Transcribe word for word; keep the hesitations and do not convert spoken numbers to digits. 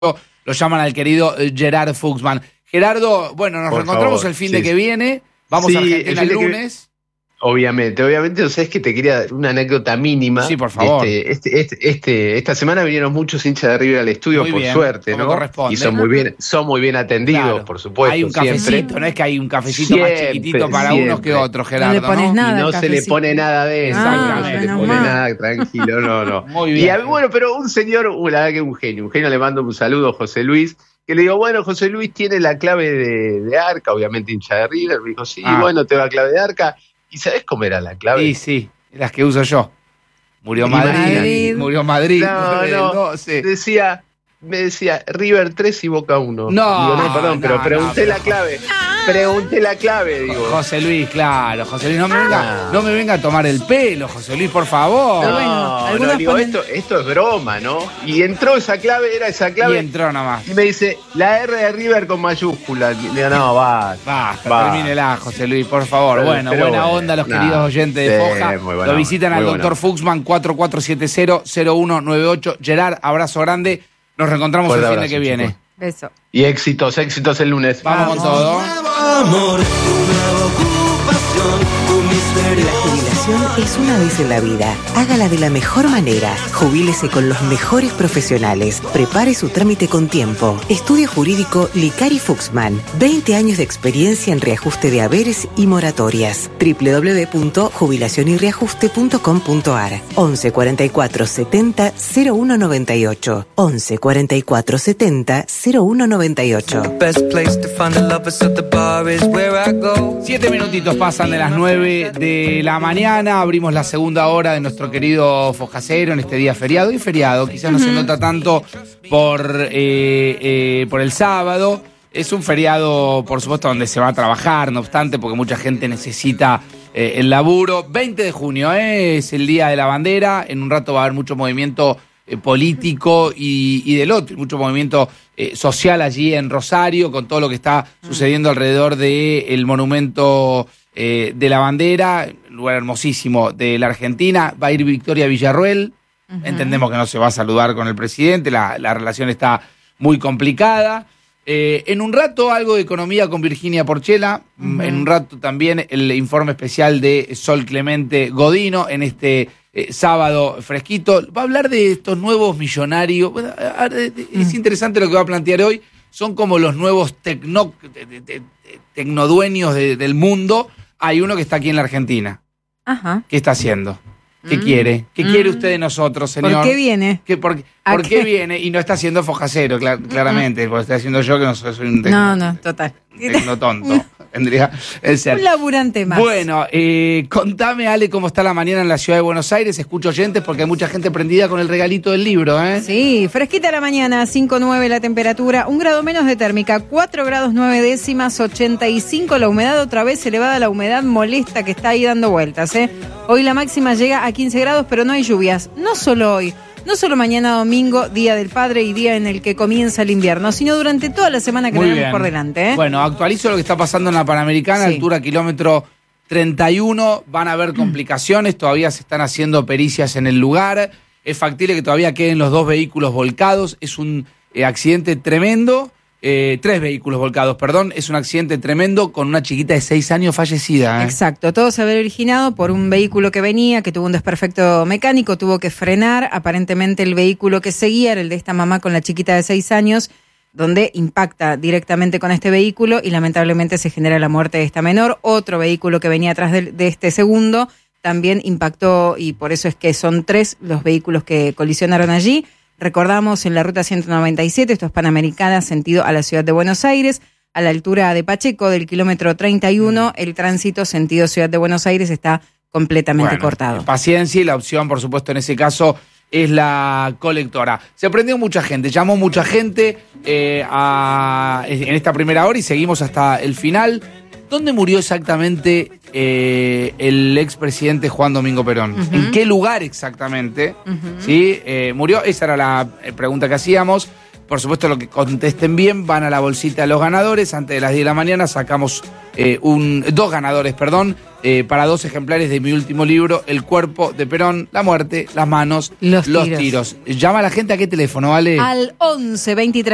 lo llaman al querido Gerard Fuchsman. Gerardo, bueno, nos Por reencontramos favor, el fin sí. de que viene. Vamos Sí, a Argentina el el fin de lunes. que... Obviamente, obviamente, sabes que te quería dar una anécdota mínima. Sí, por favor. Este, este, este, este, esta semana vinieron muchos hinchas de River al estudio, Muy por bien, suerte, como ¿no? corresponde. Y son muy bien, son muy bien atendidos, Claro. por supuesto. Hay un cafecito, siempre. no es que hay un cafecito Siempre, más chiquitito para siempre. unos que otros, Gerardo. No le pones ¿no? nada. Y no al se le cafecito. pone nada de eso, Ah, no se le menos pone mal. nada, tranquilo, no, no. Muy bien. Y bueno, pero un señor, uh, la verdad que un genio, un genio, le mando un saludo, José Luis, que le digo, bueno, José Luis tiene la clave de, de Arca, obviamente hincha de River, me dijo, sí, Ah. bueno, tengo la clave de Arca. ¿Y sabés cómo era la clave? Sí, sí, las que uso yo. Murió Madrid, Madrid. murió Madrid. No, el no, doce. decía, me decía River tres y Boca uno. No, Digo, no, perdón, no, pero no, pregunté pero- la clave. Pregunté la clave, digo. José Luis, claro, José Luis, no me, venga, Ah. no me venga a tomar el pelo, José Luis, por favor. Pero No, bueno, no, algunos digo, ponen- esto, esto es broma, ¿no? Y entró esa clave, era esa Y clave. entró nomás. Y me dice, la R de River con mayúscula. Y digo, no, va. Basta, Va. termínela, José Luis, por favor. Pero- bueno, pero buena bueno, onda los nah, queridos oyentes de sí, Foja. muy buena Lo visitan onda, al muy doctor buena. Fuchsman, cuatro cuatro siete cero, cero uno nueve ocho. Gerard, abrazo grande. Nos reencontramos Fuerte el fin abrazo, de que viene. chicos. Beso. Y éxitos, éxitos el lunes. Vamos con todo. Amor, nueva ocupación, un misterio. La jubilación es una vez en la vida. Hágala de la mejor manera. Jubílese con los mejores profesionales. Prepare su trámite con tiempo. Estudio jurídico Licari Fuchsman. veinte años de experiencia en reajuste de haberes y moratorias. doble u doble u doble u punto jubilación y reajuste punto com punto a r. once cuarenta y cuatro setenta cero uno noventa y ocho. once cuarenta y cuatro setenta cero uno noventa y ocho. Best place to find the lovers at the bar is where I go. Siete minutitos pasan de las nueve de la mañana. Abrimos la segunda hora de nuestro querido Fojacero en este día feriado. Y feriado, quizás no se nota tanto por, eh, eh, por el sábado. Es un feriado, por supuesto, donde se va a trabajar, no obstante, porque mucha gente necesita eh, el laburo. veinte de junio eh, es el Día de la Bandera. En un rato va a haber mucho movimiento eh, político y, y del otro, mucho movimiento eh, social allí en Rosario, con todo lo que está sucediendo alrededor del monumento eh, de la bandera, un lugar hermosísimo de la Argentina. Va a ir Victoria Villarruel. Uh-huh. Entendemos que no se va a saludar con el presidente, la, la relación está muy complicada. Eh, en un rato algo de economía con Virginia Porchela, uh-huh. En un rato también el informe especial de Sol Clemente Godino en este eh, sábado fresquito. Va a hablar de estos nuevos millonarios. Bueno, es uh-huh. interesante lo que va a plantear hoy. Son como los nuevos tecno, de, de, de, tecnodueños de, del mundo. Hay uno que está aquí en la Argentina. Ajá. ¿Qué está haciendo? ¿Qué Mm. quiere? ¿Qué Mm. quiere usted de nosotros, señor? ¿Por qué viene? ¿Qué, ¿Por, ¿A por qué? qué? viene? Y no está haciendo Fojacero, cl- claramente, porque está haciendo yo que no soy, soy un tecno, No, no, total. tecno tonto. Tendría el ser. Un laburante más. Bueno, eh, contame, Ale, cómo está la mañana en la ciudad de Buenos Aires. Escucho oyentes porque hay mucha gente prendida con el regalito del libro, ¿eh? Sí, fresquita la mañana, cinco nueve la temperatura, un grado menos de térmica, cuatro grados nueve décimas, ochenta y cinco la humedad, otra vez elevada la humedad molesta que está ahí dando vueltas, ¿eh? Hoy la máxima llega a quince grados, pero no hay lluvias. No solo hoy, no solo mañana domingo, Día del Padre y día en el que comienza el invierno, sino durante toda la semana que Muy tenemos bien. por delante, ¿eh? Bueno, actualizo lo que está pasando en la Panamericana, Sí. altura kilómetro treinta y uno. Van a haber complicaciones, todavía se están haciendo pericias en el lugar. Es factible que todavía queden los dos vehículos volcados. Es un eh, accidente tremendo. Eh, tres vehículos volcados, perdón. Es un accidente tremendo con una chiquita de seis años fallecida. ¿eh? Exacto, todo se había originado por un vehículo que venía, que tuvo un desperfecto mecánico, tuvo que frenar. Aparentemente el vehículo que seguía era el de esta mamá con la chiquita de seis años, donde impacta directamente con este vehículo y lamentablemente se genera la muerte de esta menor. Otro vehículo que venía atrás de, de este segundo también impactó y por eso es que son tres los vehículos que colisionaron allí. Recordamos en la ruta ciento noventa y siete, esto es Panamericana, sentido a la ciudad de Buenos Aires, a la altura de Pacheco, del kilómetro treinta y uno, el tránsito sentido ciudad de Buenos Aires está completamente Bueno, cortado. Paciencia y la opción, por supuesto, en ese caso es la colectora. Se prendió mucha gente, llamó mucha gente eh, a, en esta primera hora y seguimos hasta el final. ¿Dónde murió exactamente eh, el expresidente Juan Domingo Perón? Uh-huh. ¿En qué lugar exactamente? Uh-huh. ¿Sí? Eh, murió, esa era la pregunta que hacíamos. Por supuesto, lo que contesten bien van a la bolsita de los ganadores. Antes de las diez de la mañana sacamos eh, un, dos ganadores, perdón, eh, para dos ejemplares de mi último libro, El cuerpo de Perón, la muerte, las manos, Los los tiros. tiros. Llama a la gente a qué teléfono, ¿vale? Al once veintitrés